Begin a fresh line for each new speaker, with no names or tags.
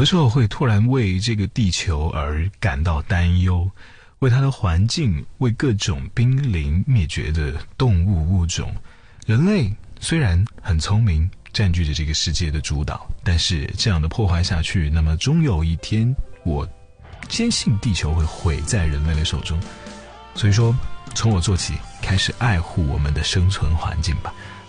的时候会突然为这个地球而感到担忧，为它的环境，为各种濒临灭绝的动物物种。人类虽然很聪明，占据着这个世界的主导，但是这样的破坏下去，那么终有一天，我坚信地球会毁在人类的手中。所以说，从我做起，开始爱护我们的生存环境吧。